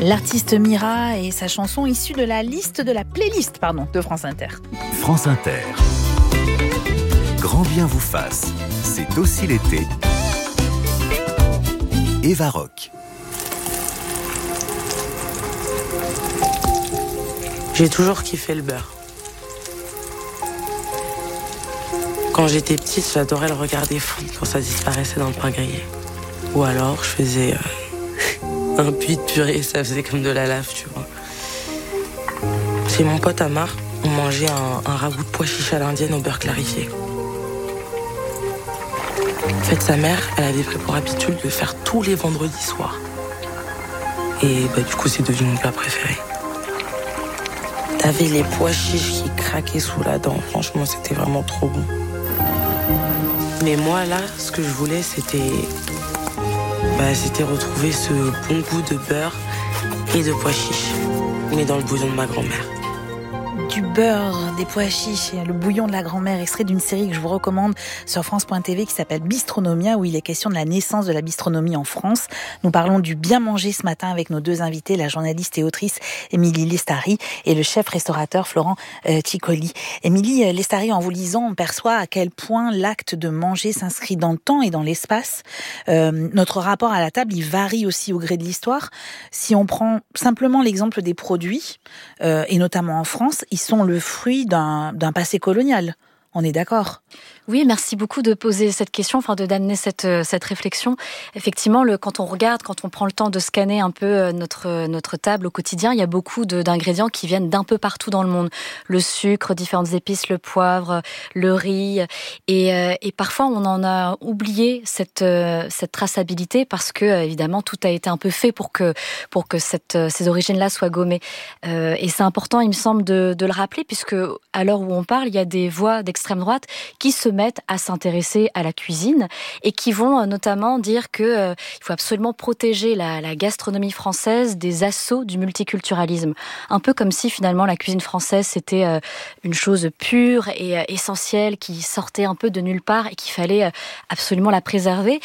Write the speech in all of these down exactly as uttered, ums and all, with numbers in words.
L'artiste Mira et sa chanson issue de la liste de la playlist pardon, de France Inter. France Inter. Grand bien vous fasse. C'est aussi l'été. Eva Rock. J'ai toujours kiffé le beurre. Quand j'étais petite, j'adorais le regarder fondre quand ça disparaissait dans le pain grillé. Ou alors, je faisais euh, un puits de purée, ça faisait comme de la lave, tu vois. Chez mon pote Amar, on mangeait un, un ragoût de pois chiches à l'indienne au beurre clarifié. En fait, sa mère, elle avait pris pour habitude de faire tous les vendredis soirs. Et bah, du coup, c'est devenu mon plat préféré. T'avais les pois chiches qui craquaient sous la dent. Franchement, c'était vraiment trop bon. Mais moi, là, ce que je voulais, c'était... Bah, c'était retrouver ce bon goût de beurre et de pois chiches. Mais dans le bouillon de ma grand-mère. Du beurre, des pois chiches et le bouillon de la grand-mère, extrait d'une série que je vous recommande sur France point T V qui s'appelle Bistronomia, où il est question de la naissance de la bistronomie en France. Nous parlons du bien manger ce matin avec nos deux invités, la journaliste et autrice Émilie Lestari et le chef restaurateur Florent euh, Ciccoli. Émilie Lestari, en vous lisant, on perçoit à quel point l'acte de manger s'inscrit dans le temps et dans l'espace. Euh, notre rapport à la table, il varie aussi au gré de l'histoire. Si on prend simplement l'exemple des produits, euh, et notamment en France, ils sont le fruit d'un, d'un passé colonial. On est d'accord ? Oui, merci beaucoup de poser cette question, enfin de d'amener cette cette réflexion. Effectivement, le, quand on regarde, quand on prend le temps de scanner un peu notre notre table au quotidien, il y a beaucoup de, d'ingrédients qui viennent d'un peu partout dans le monde. Le sucre, différentes épices, le poivre, le riz, et et parfois on en a oublié cette cette traçabilité parce que évidemment tout a été un peu fait pour que pour que cette ces origines-là soient gommées. Euh, et c'est important, il me semble, de de le rappeler puisque à l'heure où on parle, il y a des voix d'extrême droite qui se mettent à s'intéresser à la cuisine et qui vont euh, notamment dire que euh, il faut absolument protéger la, la gastronomie française des assauts du multiculturalisme. Un peu comme si finalement la cuisine française c'était euh, une chose pure et euh, essentielle qui sortait un peu de nulle part et qu'il fallait euh, absolument la préserver.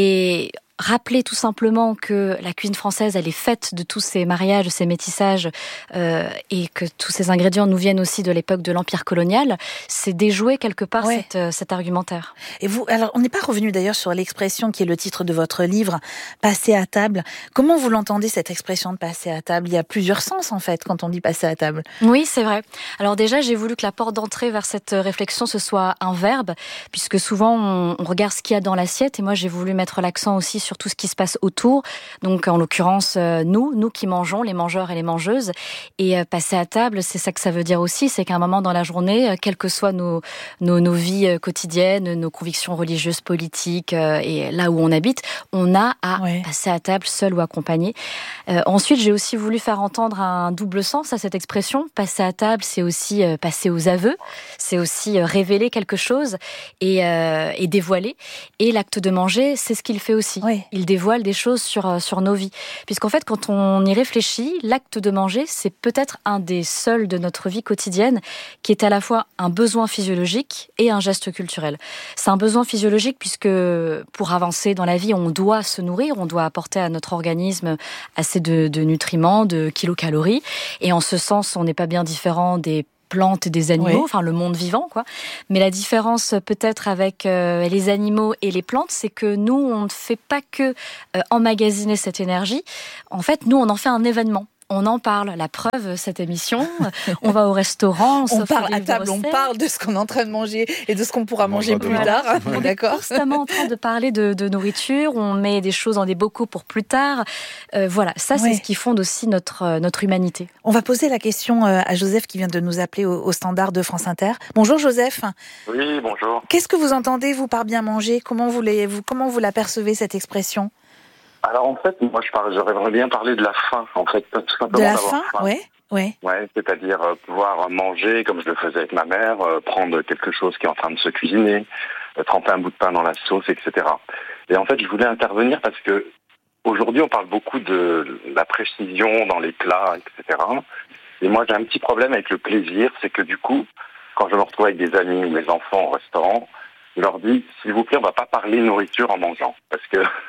Et rappeler tout simplement que la cuisine française, elle est faite de tous ces mariages, de ces métissages, euh, et que tous ces ingrédients nous viennent aussi de l'époque de l'Empire colonial, c'est déjouer quelque part ouais. cette, cet argumentaire. Et vous, alors on n'est pas revenu d'ailleurs sur l'expression qui est le titre de votre livre, passer à table. Comment vous l'entendez cette expression de passer à table ? Il y a plusieurs sens en fait quand on dit passer à table. Oui, c'est vrai. Alors déjà, j'ai voulu que la porte d'entrée vers cette réflexion ce soit un verbe, puisque souvent on, on regarde ce qu'il y a dans l'assiette, et moi j'ai voulu mettre l'accent aussi sur tout ce qui se passe autour. Donc, en l'occurrence, euh, nous, nous qui mangeons, les mangeurs et les mangeuses. Et euh, passer à table, c'est ça que ça veut dire aussi, c'est qu'à un moment dans la journée, euh, quelles que soient nos, nos, nos vies euh, quotidiennes, nos convictions religieuses, politiques, euh, et là où on habite, on a à ouais. passer à table seul ou accompagné. Euh, ensuite, j'ai aussi voulu faire entendre un double sens à cette expression. Passer à table, c'est aussi euh, passer aux aveux, c'est aussi euh, révéler quelque chose et, euh, et dévoiler. Et l'acte de manger, c'est ce qu'il fait aussi. Ouais. Il dévoile des choses sur, sur nos vies. Puisqu'en fait, quand on y réfléchit, l'acte de manger, c'est peut-être un des seuls de notre vie quotidienne qui est à la fois un besoin physiologique et un geste culturel. C'est un besoin physiologique puisque pour avancer dans la vie, on doit se nourrir, on doit apporter à notre organisme assez de, de nutriments, de kilocalories. Et en ce sens, on n'est pas bien différent des plantes et des animaux, oui. enfin le monde vivant, quoi. Mais la différence peut-être avec euh, les animaux et les plantes, c'est que nous, on ne fait pas que euh, emmagasiner cette énergie. En fait, nous, on en fait un événement. On en parle. La preuve, cette émission, on va au restaurant, on, on parle à table, on parle de ce qu'on est en train de manger et de ce qu'on pourra manger bon, plus voilà. tard. On D'accord. est constamment en train de parler de, de nourriture. On met des choses dans des bocaux pour plus tard. Euh, voilà, ça, c'est ouais. ce qui fonde aussi notre notre humanité. On va poser la question à Joseph qui vient de nous appeler au, au standard de France Inter. Bonjour Joseph. Oui, bonjour. Qu'est-ce que vous entendez vous par bien manger ? Comment vous les, vous comment vous la percevez cette expression ? Alors en fait, moi je parle, j'aurais bien parlé de la faim, en fait, tout simplement de la d'avoir faim, faim. Ouais, ouais. Ouais, c'est-à-dire euh, pouvoir manger comme je le faisais avec ma mère, euh, prendre quelque chose qui est en train de se cuisiner, euh, tremper un bout de pain dans la sauce, et cetera. Et en fait, je voulais intervenir parce que aujourd'hui, on parle beaucoup de la précision dans les plats, et cetera. Et moi, j'ai un petit problème avec le plaisir, c'est que du coup, quand je me retrouve avec des amis ou mes enfants au restaurant, je leur dis, s'il vous plaît, on va pas parler nourriture en mangeant, parce que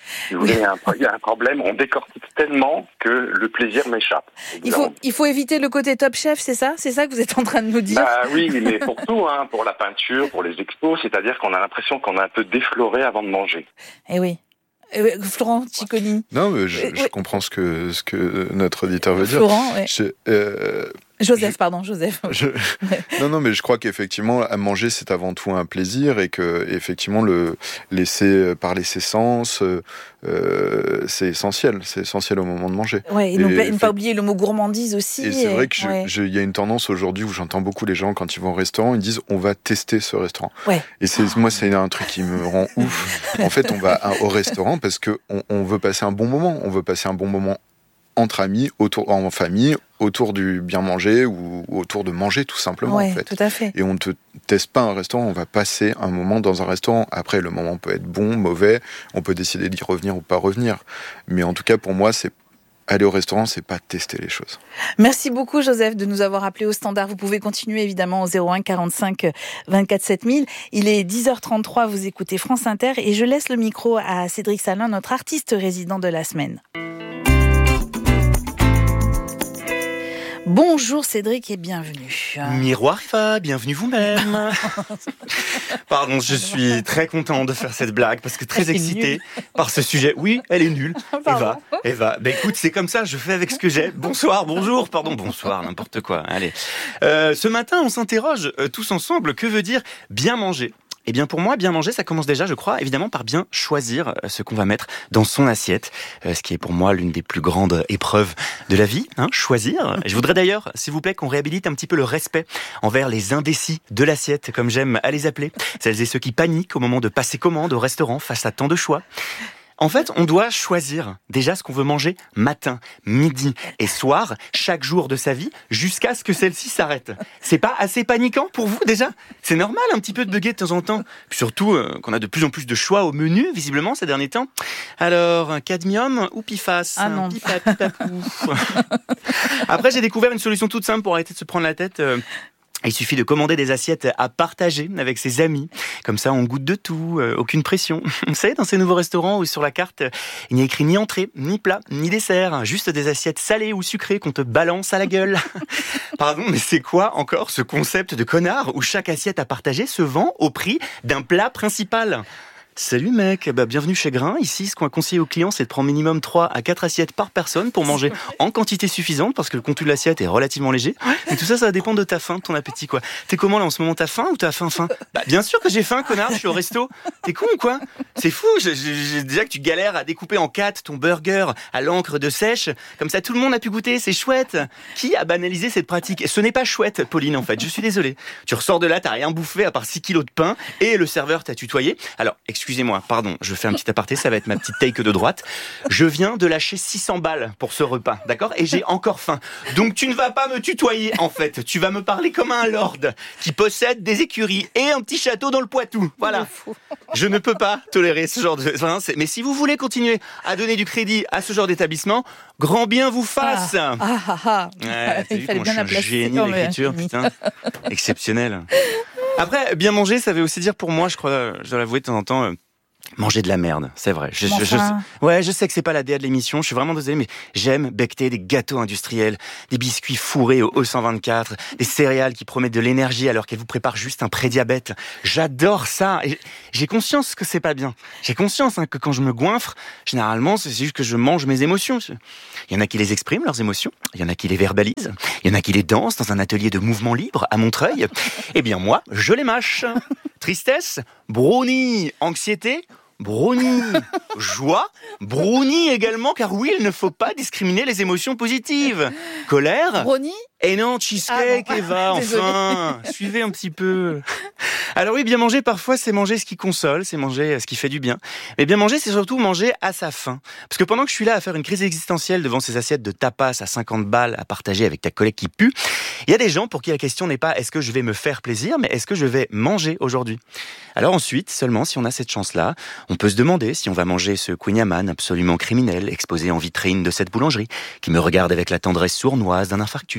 Si vous voulez, il y a un, il y a un problème, on décortique tellement que le plaisir m'échappe. Il faut, il faut éviter le côté Top Chef, c'est ça? C'est ça que vous êtes en train de nous dire? Bah oui, mais pour tout, hein, pour la peinture, pour les expos, c'est-à-dire qu'on a l'impression qu'on a un peu défloré avant de manger. Eh oui. Euh, Florent Cicconi. Non, mais je, Euh, je oui. comprends ce que, ce que notre auditeur veut dire. Florent, ouais. Je- euh, Joseph, je- pardon, Joseph. je- non, non, mais je crois qu'effectivement, à manger, c'est avant tout un plaisir et que, effectivement, le laisser parler ses sens, euh, euh, c'est essentiel. C'est essentiel au moment de manger. Ouais, et, Et ne pas- ne fait- pas oublier le mot gourmandise aussi. Et c'est vrai qu'il ouais. y a une tendance aujourd'hui où j'entends beaucoup les gens, quand ils vont au restaurant, ils disent on va tester ce restaurant. Ouais. Et c'est, moi, c'est un truc qui me rend ouf. En fait, on va à- au restaurant parce qu'on on veut passer un bon moment. On veut passer un bon moment entre amis, autour, en famille, autour du bien manger ou autour de manger tout simplement. Ouais, en fait. tout à fait. Et on ne te teste pas un restaurant, on va passer un moment dans un restaurant. Après, le moment peut être bon, mauvais, on peut décider d'y revenir ou pas revenir. Mais en tout cas, pour moi, c'est aller au restaurant, c'est pas tester les choses. Merci beaucoup, Joseph, de nous avoir appelé au standard. Vous pouvez continuer évidemment au zéro un quarante-cinq vingt-quatre sept mille. Il est dix heures trente-trois, vous écoutez France Inter et je laisse le micro à Cédric Salin, notre artiste résident de la semaine. Bonjour Cédric et bienvenue. Miroir Eva, bienvenue vous-même. Pardon, je suis très content de faire cette blague parce que très Elle est excité nulle. par ce sujet. Oui, elle est nulle. Pardon. Eva, Eva. Ben écoute, c'est comme ça, je fais avec ce que j'ai. Bonsoir, bonjour, pardon, bonsoir, n'importe quoi. Allez. Euh, ce matin, on s'interroge euh, tous ensemble. Que veut dire bien manger ? Eh bien pour moi, bien manger, ça commence déjà, je crois, évidemment par bien choisir ce qu'on va mettre dans son assiette, euh, ce qui est pour moi l'une des plus grandes épreuves de la vie, hein, choisir. Je voudrais d'ailleurs, s'il vous plaît, qu'on réhabilite un petit peu le respect envers les indécis de l'assiette, comme j'aime à les appeler, celles et ceux qui paniquent au moment de passer commande au restaurant face à tant de choix. En fait, on doit choisir déjà ce qu'on veut manger matin, midi et soir, chaque jour de sa vie, jusqu'à ce que celle-ci s'arrête. C'est pas assez paniquant pour vous déjà ? C'est normal un petit peu de bugger de temps en temps. Puis surtout euh, qu'on a de plus en plus de choix au menu, visiblement, ces derniers temps. Alors, cadmium ou Pifas ? Ah non. Pipa, pipapou. Après, j'ai découvert une solution toute simple pour arrêter de se prendre la tête. euh, Il suffit de commander des assiettes à partager avec ses amis. Comme ça, on goûte de tout, euh, aucune pression. Vous savez, dans ces nouveaux restaurants où sur la carte, il n'y a écrit ni entrée, ni plat, ni dessert. Juste des assiettes salées ou sucrées qu'on te balance à la gueule. Pardon, mais c'est quoi encore ce concept de connard où chaque assiette à partager se vend au prix d'un plat principal ? Salut mec, bah bienvenue chez Grain. Ici, ce qu'on a conseillé aux clients, c'est de prendre minimum trois à quatre assiettes par personne pour manger en quantité suffisante parce que le contenu de l'assiette est relativement léger. Mais tout ça, ça va dépendre de ta faim, de ton appétit, quoi. T'es comment là en ce moment, t'as faim ou t'as faim, faim ? Bah bien sûr que j'ai faim, connard, je suis au resto. T'es con ou quoi ? C'est fou, j'ai, j'ai, déjà que tu galères à découper en quatre ton burger à l'encre de sèche. Comme ça, tout le monde a pu goûter, c'est chouette. Qui a banalisé cette pratique ? Ce n'est pas chouette, Pauline, en fait, je suis désolé. Tu ressors de là, t'as rien bouffé à part six kilos de pain et le serveur t'a tutoyé. Alors, excusez-moi, pardon, je fais un petit aparté, ça va être ma petite take de droite. Je viens de lâcher six cents balles pour ce repas, d'accord ? Et j'ai encore faim. Donc tu ne vas pas me tutoyer, en fait. Tu vas me parler comme un lord qui possède des écuries et un petit château dans le Poitou. Voilà. Je ne peux pas tolérer ce genre de... Enfin, c'est... Mais si vous voulez continuer à donner du crédit à ce genre d'établissement, grand bien vous fasse. Ah, ah, ah, ah. Ouais, t'as Il vu fallait comment bien je la suis un placer génie quand même. d'écriture, putain. Exceptionnel. Après, bien manger, ça veut aussi dire pour moi, je crois, je dois l'avouer de temps en temps, euh, manger de la merde, c'est vrai. Je, je, je, Enfin. ouais, je sais que c'est pas la D A de l'émission, je suis vraiment désolé, mais j'aime becqueter des gâteaux industriels, des biscuits fourrés au E cent vingt-quatre, des céréales qui promettent de l'énergie alors qu'elles vous préparent juste un prédiabète. J'adore ça. Et j'ai conscience que c'est pas bien. J'ai conscience hein, que quand je me goinfre, généralement, c'est juste que je mange mes émotions. Il y en a qui les expriment, leurs émotions. Il y en a qui les verbalisent. Il y en a qui les dansent dans un atelier de mouvement libre à Montreuil. Eh bien, moi, je les mâche. Tristesse, brownie, anxiété, brownie, joie, brownie également, car oui, il ne faut pas discriminer les émotions positives. Colère, Brownie ? et non, cheesecake, Ah bon. Eva, Désolée. enfin, suivez un petit peu. Alors oui, bien manger, parfois, c'est manger ce qui console, c'est manger ce qui fait du bien. Mais bien manger, c'est surtout manger à sa faim. Parce que pendant que je suis là à faire une crise existentielle devant ces assiettes de tapas à cinquante balles à partager avec ta collègue qui pue, il y a des gens pour qui la question n'est pas est-ce que je vais me faire plaisir, mais est-ce que je vais manger aujourd'hui ? Alors ensuite, seulement si on a cette chance-là, on peut se demander si on va manger ce Queen Yaman absolument criminel exposé en vitrine de cette boulangerie, qui me regarde avec la tendresse sournoise d'un infarctus.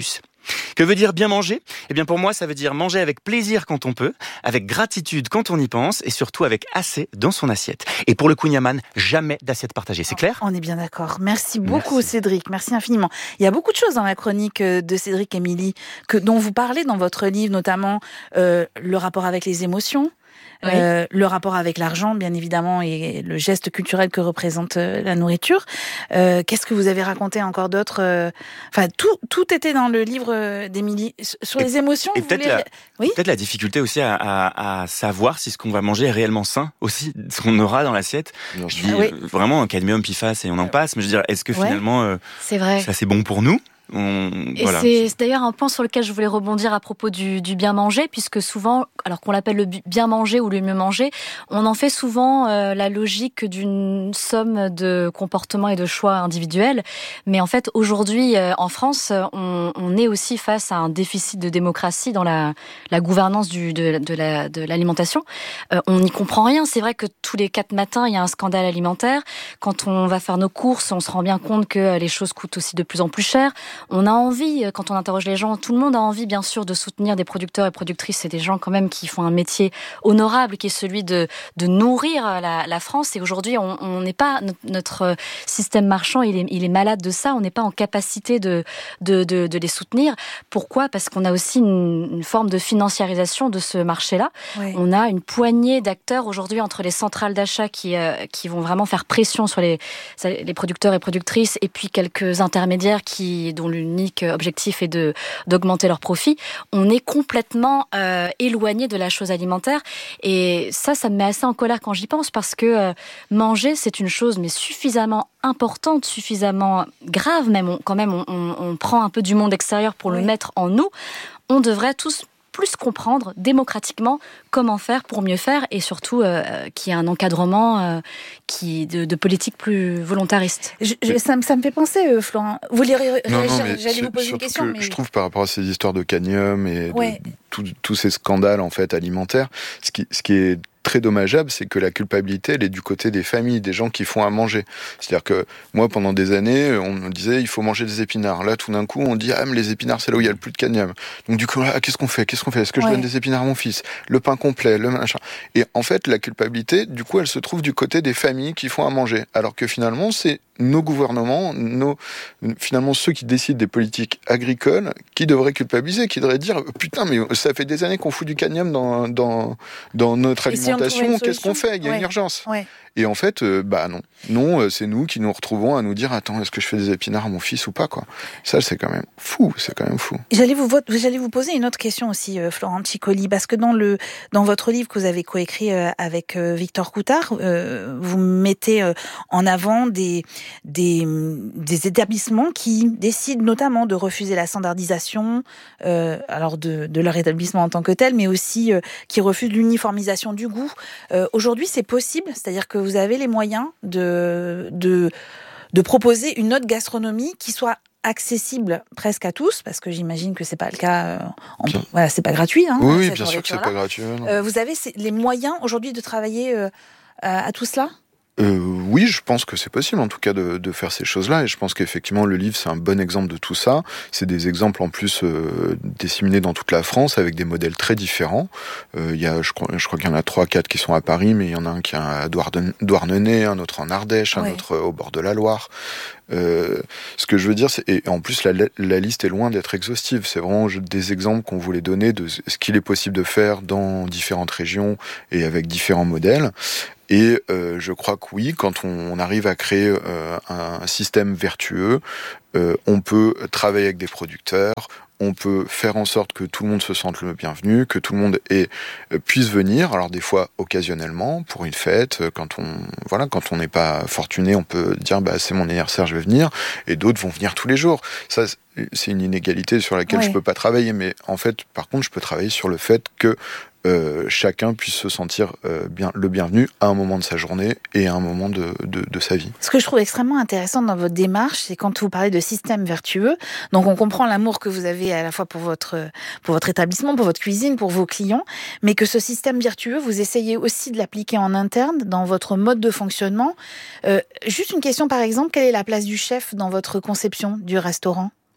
Que veut dire bien manger ? Eh bien pour moi, ça veut dire manger avec plaisir quand on peut, avec gratitude quand on y pense et surtout avec assez dans son assiette. Et pour le Kouign-Amann, jamais d'assiette partagée, c'est clair ? On est bien d'accord. Merci beaucoup Merci. Cédric, merci infiniment. Il y a beaucoup de choses dans la chronique de Cédric Émilie que dont vous parlez dans votre livre, notamment euh, le rapport avec les émotions. Oui. Euh, le rapport avec l'argent, bien évidemment, et le geste culturel que représente euh, la nourriture. Euh, qu'est-ce que vous avez raconté encore d'autre euh, Enfin, tout, tout était dans le livre d'Émilie. Sur les Et, émotions, et vous peut-être voulez... la, Oui peut-être la difficulté aussi à, à, à savoir si ce qu'on va manger est réellement sain, aussi, ce qu'on aura dans l'assiette. Bien Je sûr. dis Ah oui. euh, vraiment cadmium, P F A S et on en passe, mais je veux dire, est-ce que Ouais. finalement euh, C'est vrai. ça c'est bon pour nous ? On, Et voilà. c'est c'est d'ailleurs un point sur lequel je voulais rebondir à propos du, du bien manger, puisque souvent, alors qu'on l'appelle le bien manger ou le mieux manger, on en fait souvent euh, la logique d'une somme de comportements et de choix individuels. Mais en fait, aujourd'hui, euh, en France, on, on est aussi face à un déficit de démocratie dans la, la gouvernance du, de, de, la, de l'alimentation. Euh, on n'y comprend rien. C'est vrai que tous les quatre matins, il y a un scandale alimentaire. Quand on va faire nos courses, on se rend bien compte que les choses coûtent aussi de plus en plus cher. On a envie, quand on interroge les gens, tout le monde a envie, bien sûr, de soutenir des producteurs et productrices. C'est des gens quand même qui font un métier honorable, qui est celui de, de nourrir la, la France. Et aujourd'hui, on n'est pas, notre système marchand, il est, il est malade de ça. On n'est pas en capacité de, de, de, de les soutenir. Pourquoi ? Parce qu'on a aussi une, une forme de financiarisation de ce marché-là. Oui. On a une poignée d'acteurs aujourd'hui entre les centrales d'achat qui, euh, qui vont vraiment faire pression sur les, les producteurs et productrices, et puis quelques intermédiaires qui, dont l'unique objectif est de, d'augmenter leurs profits. On est complètement euh, éloigné de la chose alimentaire. Et ça, ça me met assez en colère quand j'y pense, parce que euh, manger, c'est une chose mais suffisamment importante, suffisamment grave même. On, quand même, on, on, on prend un peu du monde extérieur pour oui. le mettre en nous. On devrait tous plus comprendre démocratiquement comment faire pour mieux faire, et surtout euh, qu'il y ait un encadrement euh, qui, de, de politique plus volontariste. Je, je, ça, me, ça me fait penser, euh, Florent. Vous voulez ré- Non, réagir non, mais J'allais c'est- vous poser une surtout question. que Mais... Je trouve par rapport à ces histoires de cadmium et Ouais. de tout- tous ces scandales en fait alimentaires, ce qui, ce qui est très dommageable, c'est que la culpabilité, elle est du côté des familles, des gens qui font à manger. C'est-à-dire que moi, pendant des années, on me disait il faut manger des épinards. Là, tout d'un coup, on dit ah mais les épinards, c'est là où il y a le plus de cadmium. Donc du coup, ah, qu'est-ce qu'on fait Qu'est-ce qu'on fait Est-ce que je Ouais. donne des épinards à mon fils ? Le pain complet, le machin. Et en fait, la culpabilité, du coup, elle se trouve du côté des familles qui font à manger. Alors que finalement, c'est nos gouvernements, nos, finalement ceux qui décident des politiques agricoles, qui devraient culpabiliser, qui devraient dire putain, mais ça fait des années qu'on fout du cadmium dans, dans, dans notre Et si on trouvait alimentation, une qu'est-ce qu'on solution fait ? Il y a Ouais. une urgence. Ouais. Et en fait, euh, bah non. Non, euh, c'est nous qui nous retrouvons à nous dire attends, est-ce que je fais des épinards à mon fils ou pas, quoi. Ça, c'est quand même fou, c'est quand même fou. J'allais vous, j'allais vous poser une autre question aussi, euh, Florent Ciccoli, parce que dans, le, dans votre livre que vous avez coécrit euh, avec euh, Victor Coutard, euh, vous mettez euh, en avant des, des, des établissements qui décident notamment de refuser la standardisation, euh, alors de, de leur établissement en tant que tel, mais aussi euh, qui refusent l'uniformisation du goût. Euh, aujourd'hui, c'est possible, c'est-à-dire que vous avez les moyens de, de, de proposer une autre gastronomie qui soit accessible presque à tous, parce que j'imagine que c'est pas le cas. Euh, en, voilà, c'est pas gratuit. Hein, oui, oui, cette bien sûr que c'est pas gratuit. Non. Euh, vous avez les moyens aujourd'hui de travailler euh, à, à tout cela ? Euh, oui, je pense que c'est possible en tout cas de, de faire ces choses-là, et je pense qu'effectivement le livre c'est un bon exemple de tout ça. C'est des exemples en plus euh, disséminés dans toute la France avec des modèles très différents. Euh, il y a, je crois, je crois qu'il y en a trois, quatre qui sont à Paris, mais il y en a un qui est à Douarnenez, un autre en Ardèche, un ouais. autre au bord de la Loire. Euh, ce que je veux dire, c'est, et en plus la, la liste est loin d'être exhaustive. C'est vraiment des exemples qu'on voulait donner de ce qu'il est possible de faire dans différentes régions et avec différents modèles. Et euh, je crois que oui, quand on, on arrive à créer euh, un système vertueux, euh, on peut travailler avec des producteurs, on peut faire en sorte que tout le monde se sente le bienvenu, que tout le monde ait, euh, puisse venir. Alors des fois occasionnellement pour une fête, quand on voilà, quand on n'est pas fortuné, on peut dire bah c'est mon anniversaire, je vais venir. Et d'autres vont venir tous les jours. Ça, c'est une inégalité sur laquelle ouais. je peux pas travailler. Mais en fait, par contre, je peux travailler sur le fait que Euh, chacun puisse se sentir euh, bien, le bienvenu à un moment de sa journée et à un moment de, de, de sa vie. Ce que je trouve extrêmement intéressant dans votre démarche, c'est quand vous parlez de système vertueux, donc on comprend l'amour que vous avez à la fois pour votre, pour votre établissement, pour votre cuisine, pour vos clients, mais que ce système vertueux, vous essayez aussi de l'appliquer en interne dans votre mode de fonctionnement. Euh, juste une question par exemple, quelle est la place du chef dans votre conception du restaurant ?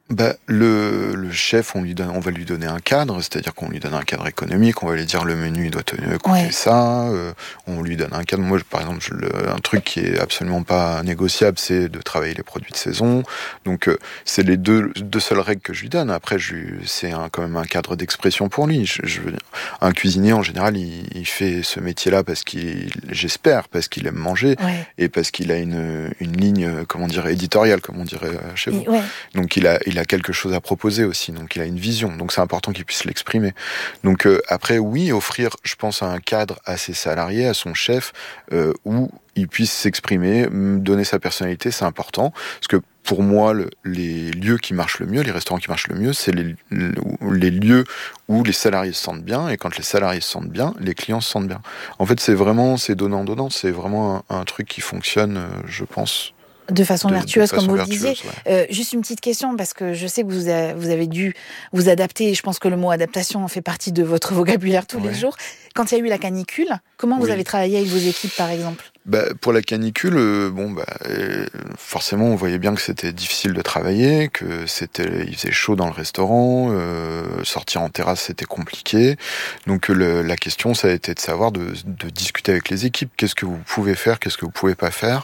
Bah, le, le chef, on, lui donne, on va lui donner un cadre, c'est-à-dire qu'on lui donne un cadre économique, on va lui dire le menu il doit tenir, coûter ouais. ça, euh, on lui donne un cadre. Moi, par exemple, je, le, un truc qui est absolument pas négociable, c'est de travailler les produits de saison. Donc, euh, c'est les deux, deux seules règles que je lui donne. Après, je, c'est un, quand même un cadre d'expression pour lui. Je, je veux dire, un cuisinier, en général, il, il fait ce métier-là parce qu'il, j'espère, parce qu'il aime manger ouais. et parce qu'il a une, une ligne, comment dire, éditoriale, comme on dirait chez vous. Ouais. Donc, il a, il Il a quelque chose à proposer aussi, donc il a une vision, donc c'est important qu'il puisse l'exprimer. Donc euh, après, oui, offrir, je pense, un cadre à ses salariés, à son chef, euh, où il puisse s'exprimer, donner sa personnalité, c'est important, parce que pour moi, le, les lieux qui marchent le mieux, les restaurants qui marchent le mieux, c'est les, les lieux où les salariés se sentent bien, et quand les salariés se sentent bien, les clients se sentent bien. En fait, c'est vraiment, c'est donnant-donnant, c'est vraiment un, un truc qui fonctionne, je pense, de façon de, vertueuse, de façon comme vous le vertueuse, disiez. Ouais. Euh, juste une petite question, parce que je sais que vous, a, vous avez dû vous adapter, et je pense que le mot adaptation fait partie de votre vocabulaire tous ouais. les jours. Quand il y a eu la canicule, comment oui. vous avez travaillé avec vos équipes, par exemple ? Bah, pour la canicule, euh, bon, bah, euh, forcément, on voyait bien que c'était difficile de travailler, que c'était, il faisait chaud dans le restaurant, euh, sortir en terrasse, c'était compliqué. Donc, le, la question, ça a été de savoir, de, de discuter avec les équipes. Qu'est-ce que vous pouvez faire, qu'est-ce que vous pouvez pas faire,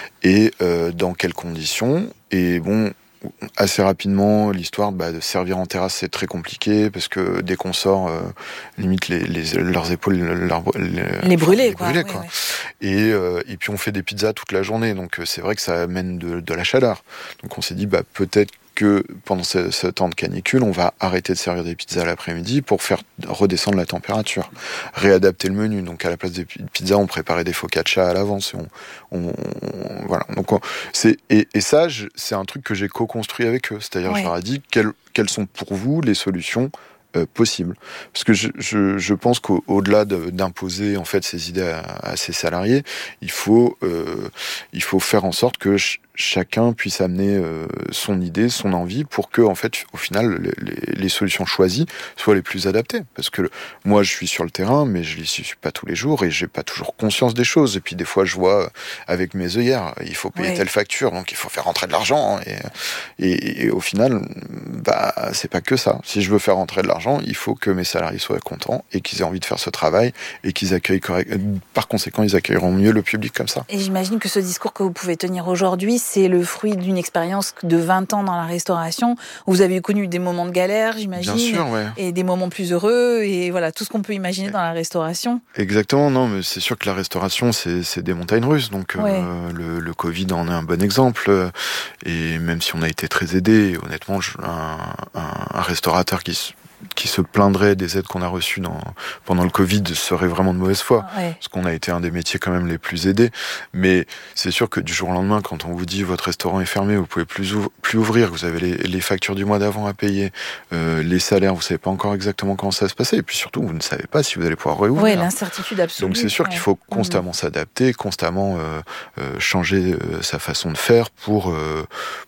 et euh, dans quelles conditions. Et bon, assez rapidement, l'histoire bah, de servir en terrasse, c'est très compliqué parce que dès qu'on sort, euh, limite les, les, leurs épaules, leur, les, les brûler, les quoi. brûler, oui, quoi. Oui. Et, euh, et puis on fait des pizzas toute la journée, donc c'est vrai que ça amène de, de la chaleur. Donc on s'est dit bah peut-être que pendant ce, ce temps de canicule, on va arrêter de servir des pizzas l'après-midi pour faire redescendre la température, réadapter le menu. Donc à la place des pizzas, on préparait des focaccia à l'avance. Et on, on, on, voilà. Donc on, c'est et, et ça, je, c'est un truc que j'ai co-construit avec eux. C'est-à-dire, ouais. je leur ai dit quelles, quelles sont pour vous les solutions Euh, possible. Parce que je, je, je pense qu'au-delà de, d'imposer en fait ces idées à, à ses salariés, il faut, euh, il faut faire en sorte que ch- chacun puisse amener euh, son idée, son envie, pour que en fait, au final, les, les, les solutions choisies soient les plus adaptées. Parce que le, moi, je suis sur le terrain, mais je n'y suis pas tous les jours et j'ai pas toujours conscience des choses. Et puis des fois, je vois avec mes œillères, il faut payer ouais. telle facture, donc il faut faire rentrer de l'argent. Et, et, et au final, bah, c'est pas que ça. Si je veux faire rentrer de l'argent, il faut que mes salariés soient contents et qu'ils aient envie de faire ce travail et qu'ils accueillent correct... par conséquent ils accueilleront mieux le public comme ça. Et j'imagine que ce discours que vous pouvez tenir aujourd'hui, c'est le fruit d'une expérience de vingt ans dans la restauration où vous avez connu des moments de galère, j'imagine. Bien sûr, ouais. Et des moments plus heureux et voilà, tout ce qu'on peut imaginer ouais. dans la restauration. Exactement, non, mais c'est sûr que la restauration c'est, c'est des montagnes russes, donc ouais. euh, le, le Covid en est un bon exemple et même si on a été très aidés, honnêtement, je, un, un, un restaurateur qui qui se plaindrait des aides qu'on a reçues dans, pendant le Covid serait vraiment de mauvaise foi. Ouais. Parce qu'on a été un des métiers quand même les plus aidés. Mais c'est sûr que du jour au lendemain, quand on vous dit votre restaurant est fermé, vous pouvez plus, ouvre, plus ouvrir, vous avez les, les factures du mois d'avant à payer, euh, les salaires, vous savez pas encore exactement comment ça va se passer. Et puis surtout, vous ne savez pas si vous allez pouvoir réouvrir. Oui, l'incertitude absolue. Donc c'est sûr ouais. qu'il faut constamment mmh. s'adapter, constamment euh, euh, changer euh, sa façon de faire pour... Euh,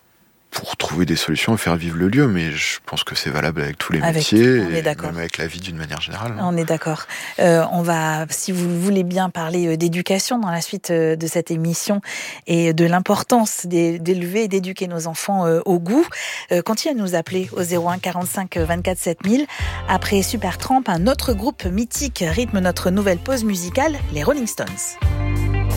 pour trouver des solutions et faire vivre le lieu, mais je pense que c'est valable avec tous les avec, métiers, et même avec la vie d'une manière générale. On est d'accord. Euh, on va, si vous voulez bien parler d'éducation dans la suite de cette émission et de l'importance d'élever et d'éduquer nos enfants au goût, continuez à nous appeler au zéro un quarante-cinq vingt-quatre sept mille. Après Supertramp, un autre groupe mythique rythme notre nouvelle pause musicale, les Rolling Stones.